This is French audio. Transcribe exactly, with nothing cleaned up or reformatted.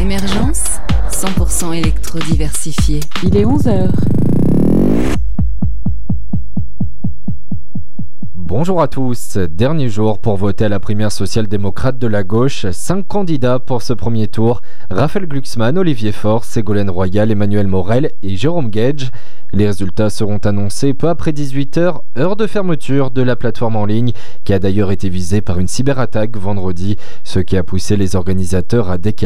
Émergence, cent pour cent électro-diversifié. Il est onze heures. Bonjour à tous, dernier jour pour voter à la primaire social-démocrate de la gauche. Cinq candidats pour ce premier tour, Raphaël Glucksmann, Olivier Faure, Ségolène Royal, Emmanuel Morel et Jérôme Guedj. Les résultats seront annoncés peu après dix-huit heures, heure de fermeture de la plateforme en ligne, qui a d'ailleurs été visée par une cyberattaque vendredi, ce qui a poussé les organisateurs à décaler